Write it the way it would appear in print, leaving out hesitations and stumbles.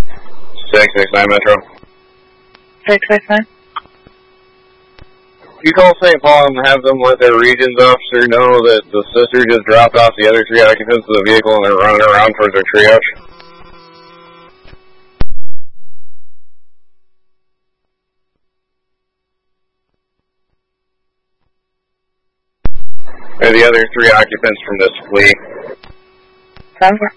669 Metro. 669. You call St. Paul and have them let their regions officer know that the sister just dropped off the other 3 occupants of the vehicle and they're running around towards their triage. They're the other 3 occupants from this fleet. 7-4.